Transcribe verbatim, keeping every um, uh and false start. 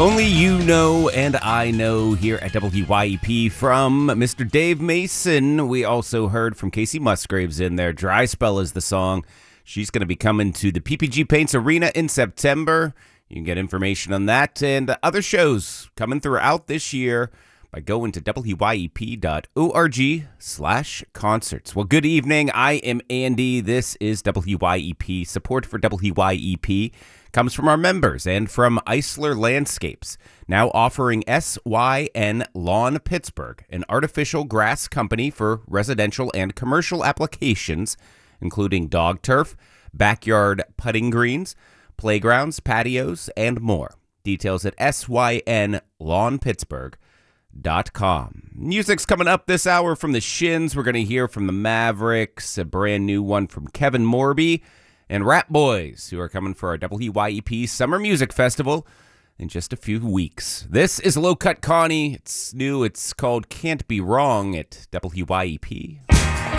Only you know and I know here at W Y E P from Mister Dave Mason. We also heard from Casey Musgraves in there. Dry Spell is the song. She's going to be coming to the P P G Paints Arena in September. You can get information on that and other shows coming throughout this year by going to W Y E P dot org slash concerts. Well, good evening. I am Andy. This is W Y E P. Support for W Y E P comes from our members and from Eisler Landscapes, now offering S Y N Lawn Pittsburgh, an artificial grass company for residential and commercial applications, including dog turf, backyard putting greens, playgrounds, patios, and more. Details at S Y N lawn pittsburgh dot com. Music's coming up this hour from the Shins. We're going to hear from the Mavericks, a brand new one from Kevin Morby, and Rat Boys, who are coming for our W Y E P Summer Music Festival in just a few weeks. This is Low Cut Connie. It's new. It's called Can't Be Wrong at W Y E P.